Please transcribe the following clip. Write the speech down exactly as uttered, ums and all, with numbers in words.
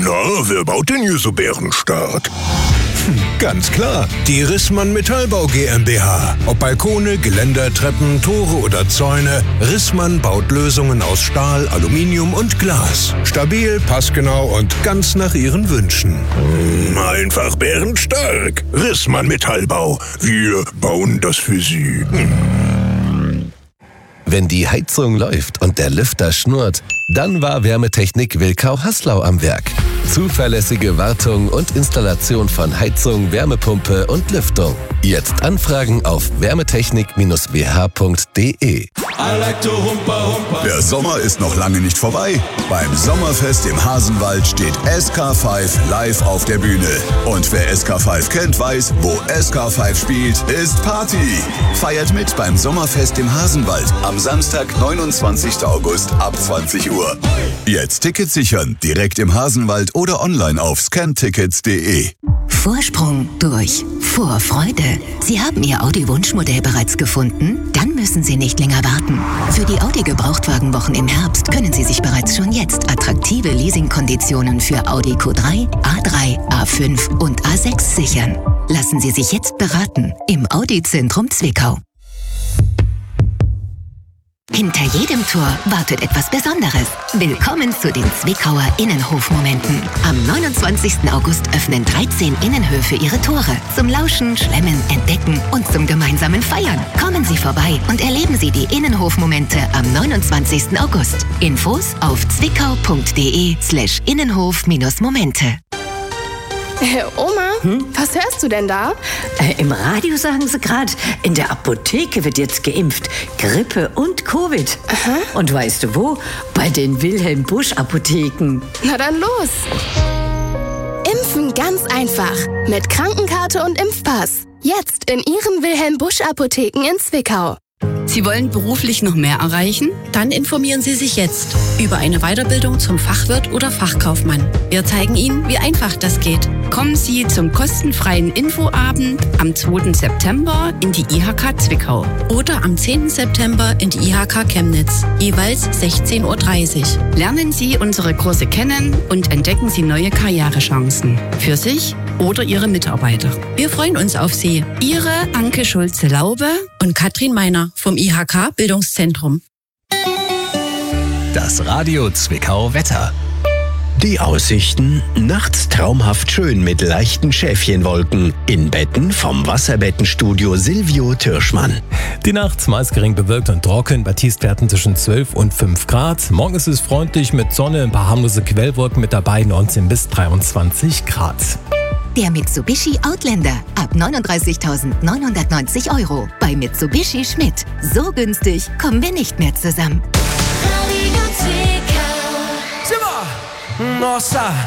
Na, wer baut denn hier so bärenstark? Ganz klar, die Rissmann Metallbau GmbH. Ob Balkone, Geländer, Treppen, Tore oder Zäune, Rissmann baut Lösungen aus Stahl, Aluminium und Glas. Stabil, passgenau und ganz nach Ihren Wünschen. Einfach bärenstark. Rissmann Metallbau. Wir bauen das für Sie. Wenn die Heizung läuft und der Lüfter schnurrt, dann war Wärmetechnik Wilkau-Haslau am Werk. Zuverlässige Wartung und Installation von Heizung, Wärmepumpe und Lüftung. Jetzt anfragen auf wärmetechnik Bindestrich w h punkt d e. Der Sommer ist noch lange nicht vorbei. Beim Sommerfest im Hasenwald steht S K fünf live auf der Bühne. Und wer S K fünf kennt, weiß, wo S K fünf spielt, ist Party. Feiert mit beim Sommerfest im Hasenwald am Samstag, neunundzwanzigsten August ab zwanzig Uhr. Jetzt Tickets sichern, direkt im Hasenwald oder online auf scantickets punkt d e. Vorsprung durch Vorfreude. Sie haben Ihr Audi-Wunschmodell bereits gefunden? Dann müssen Sie nicht länger warten. Für die Audi-Gebrauchtwagenwochen im Herbst können Sie sich bereits schon jetzt attraktive Leasingkonditionen für Audi Q drei, A drei, A fünf und A sechs sichern. Lassen Sie sich jetzt beraten im Audi-Zentrum Zwickau. Hinter jedem Tor wartet etwas Besonderes. Willkommen zu den Zwickauer Innenhofmomenten. Am neunundzwanzigsten August öffnen dreizehn Innenhöfe ihre Tore. Zum Lauschen, Schlemmen, Entdecken und zum gemeinsamen Feiern. Kommen Sie vorbei und erleben Sie die Innenhofmomente am neunundzwanzigsten August. Infos auf zwickau punkt d e slash innenhof Momente. Äh, Oma, hm? Was hörst du denn da? Äh, Im Radio sagen sie gerade, in der Apotheke wird jetzt geimpft. Grippe und Covid. Aha. Und weißt du wo? Bei den Wilhelm Busch Apotheken. Na dann los. Impfen ganz einfach. Mit Krankenkarte und Impfpass. Jetzt in Ihren Wilhelm Busch Apotheken in Zwickau. Sie wollen beruflich noch mehr erreichen? Dann informieren Sie sich jetzt über eine Weiterbildung zum Fachwirt oder Fachkaufmann. Wir zeigen Ihnen, wie einfach das geht. Kommen Sie zum kostenfreien Infoabend am zweiten September in die I H K Zwickau oder am zehnten September in die I H K Chemnitz, jeweils sechzehn Uhr dreißig. Lernen Sie unsere Kurse kennen und entdecken Sie neue Karrierechancen für sich oder Ihre Mitarbeiter. Wir freuen uns auf Sie. Ihre Anke Schulze-Laube und Katrin Meiner vom I H K Bildungszentrum. Das Radio Zwickau Wetter. Die Aussichten: nachts traumhaft schön mit leichten Schäfchenwolken. In Betten vom Wasserbettenstudio Silvio Türschmann. Die Nacht meist gering bewölkt und trocken, bei Tiefstwerten zwischen zwölf und fünf Grad. Morgen ist es freundlich mit Sonne, ein paar harmlose Quellwolken mit dabei, neunzehn bis dreiundzwanzig Grad. Der Mitsubishi Outlander ab neununddreißigtausendneunhundertneunzig Euro bei Mitsubishi Schmidt. So günstig kommen wir nicht mehr zusammen. Nossa!